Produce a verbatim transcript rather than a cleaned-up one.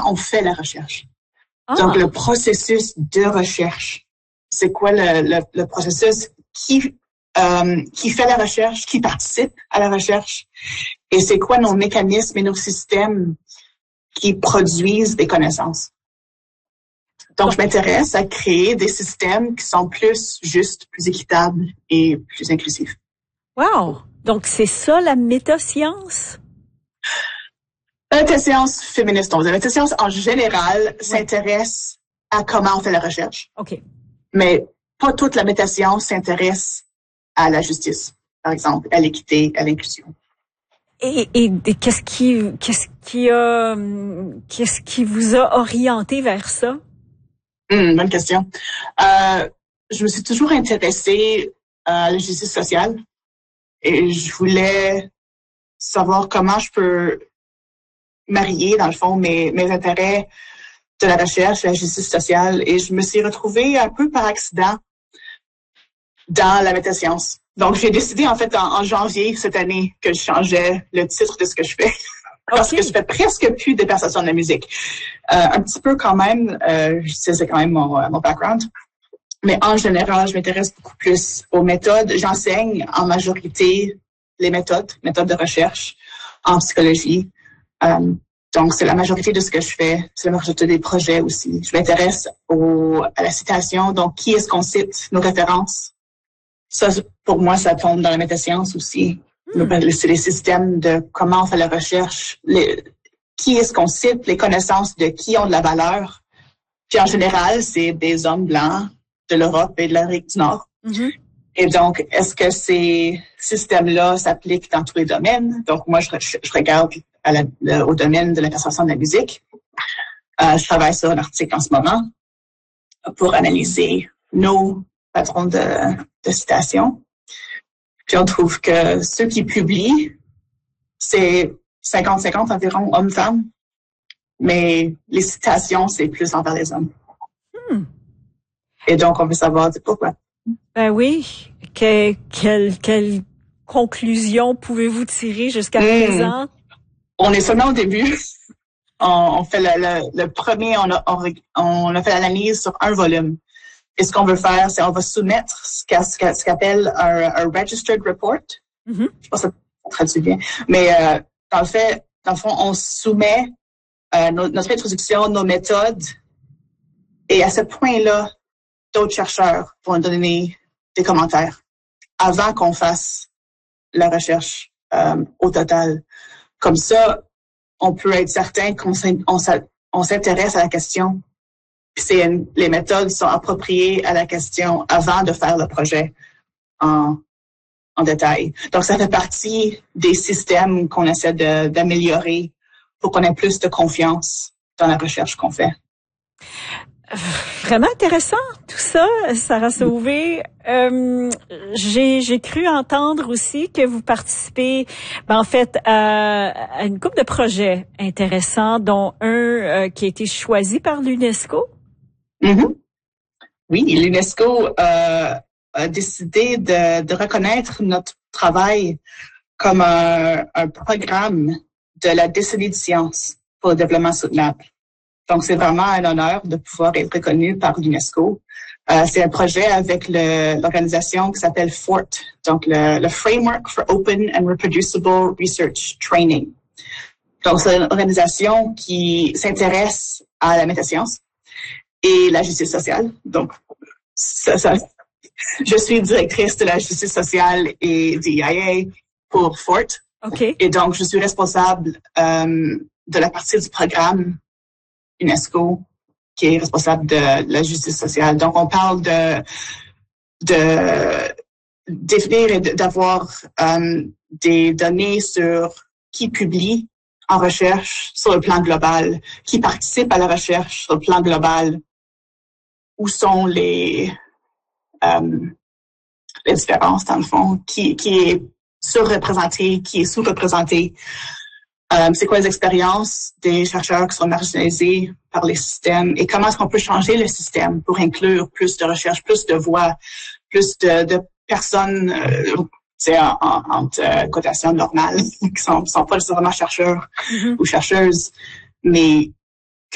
on fait la recherche. Ah. Donc, le processus de recherche, c'est quoi le, le, le processus qui, euh, qui fait la recherche, qui participe à la recherche, et c'est quoi nos mécanismes et nos systèmes qui produisent des connaissances. Donc, je m'intéresse à créer des systèmes qui sont plus justes, plus équitables et plus inclusifs. Wow! Donc, c'est ça la métascience? La métascience féministe, on va dire. La métascience, en général, Oui. s'intéresse à comment on fait la recherche. OK. Mais pas toute la métascience s'intéresse à la justice, par exemple, à l'équité, à l'inclusion. Et, et, et qu'est-ce qui, qu'est-ce qui a, qu'est-ce qui vous a orienté vers ça? Hum, bonne question. Euh, je me suis toujours intéressée à la justice sociale et je voulais savoir comment je peux marier, dans le fond, mes, mes intérêts de la recherche et la justice sociale. Et je me suis retrouvée un peu par accident dans la métascience. Donc, j'ai décidé, en fait, en, en janvier cette année, que je changeais le titre de ce que je fais. Parce Okay. que je fais presque plus de perception de la musique. Euh, un petit peu quand même, euh, c'est quand même mon, mon background. Mais en général, je m'intéresse beaucoup plus aux méthodes. J'enseigne en majorité les méthodes, méthodes de recherche en psychologie. Euh, donc, c'est la majorité de ce que je fais. C'est la majorité des projets aussi. Je m'intéresse au, à la citation. Donc, qui est-ce qu'on cite, nos références? Ça, pour moi, ça tombe dans la métascience aussi. Mm. C'est les systèmes de comment on fait la recherche, les, qui est-ce qu'on cite, les connaissances de qui ont de la valeur. Puis en général, c'est des hommes blancs de l'Europe et de l'Amérique du Nord. Mm-hmm. Et donc, est-ce que ces systèmes-là s'appliquent dans tous les domaines? Donc, moi, je, je, je regarde à la, le, au domaine de la perception de la musique. Euh, je travaille sur un article en ce moment pour analyser nos patrons de, de citation. Puis on trouve que ceux qui publient, c'est cinquante cinquante environ, hommes-femmes. Mais les citations, c'est plus envers les hommes. Hmm. Et donc, on veut savoir pourquoi. Ben oui. Que, quelle, quelle conclusion pouvez-vous tirer jusqu'à mmh. présent? On est seulement au début. On, on fait le, le, le premier, on a, on, on a fait l'analyse sur un volume. Et ce qu'on veut faire, c'est on va soumettre ce, qu'a, ce, qu'a, ce qu'appelle un, un registered report. Mm-hmm. Je pense que ça traduit bien. Mais euh, dans le fait, dans le fond, on soumet euh, nos, notre introduction, nos méthodes. Et à ce point-là, d'autres chercheurs vont donner des commentaires avant qu'on fasse la recherche euh, au total. Comme ça, on peut être certain qu'on on, on s'intéresse à la question. Puis c'est une, les méthodes sont appropriées à la question avant de faire le projet en, en détail. Donc, ça fait partie des systèmes qu'on essaie de, d'améliorer pour qu'on ait plus de confiance dans la recherche qu'on fait. Vraiment intéressant tout ça, Sarah Sauvé. Euh, j'ai, j'ai cru entendre aussi que vous participez, ben en fait, à, à une couple de projets intéressants, dont un euh, qui a été choisi par l'UNESCO. Mm-hmm. Oui, l'UNESCO euh, a décidé de, de reconnaître notre travail comme un, un programme de la décennie de science pour le développement soutenable. Donc, c'est vraiment un honneur de pouvoir être reconnu par l'UNESCO. Euh, c'est un projet avec le, l'organisation qui s'appelle FORT, donc le, le Framework for Open and Reproducible Research Training. Donc, c'est une organisation qui s'intéresse à la métascience et la justice sociale. Donc, ça, ça, je suis directrice de la justice sociale et D E I A pour FORT. Okay. Et donc, je suis responsable euh, de la partie du programme UNESCO qui est responsable de la justice sociale. Donc, on parle de, de définir et d'avoir euh, des données sur qui publie en recherche sur le plan global, qui participe à la recherche sur le plan global, où sont les, euh, les différences, dans le fond, qui, qui est surreprésenté, qui est sous-représenté. Euh, c'est quoi les expériences des chercheurs qui sont marginalisés par les systèmes et comment est-ce qu'on peut changer le système pour inclure plus de recherche, plus de voix, plus de, de personnes euh, en, en, en euh, cotation normale qui sont, sont pas nécessairement chercheurs mm-hmm. ou chercheuses, mais